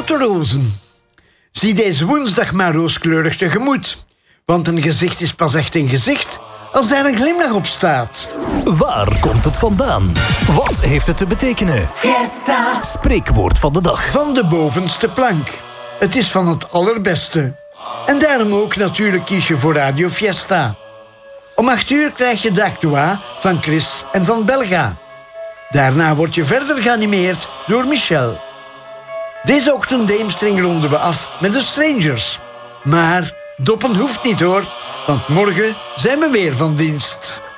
de rozen. Zie deze woensdag maar rooskleurig tegemoet. Want een gezicht is pas echt een gezicht als daar een glimlach op staat. Waar komt het vandaan? Wat heeft het te betekenen? Fiesta. Spreekwoord van de dag. Van de bovenste plank. Het is van het allerbeste. En daarom ook natuurlijk kies je voor Radio Fiesta. Om 8 uur krijg je D'Actua van Chris en van Belga. Daarna word je verder geanimeerd door Michel. Deze ochtend Deemstring ronden we af met de Strangers. Maar doppen hoeft niet hoor, want morgen zijn we weer van dienst.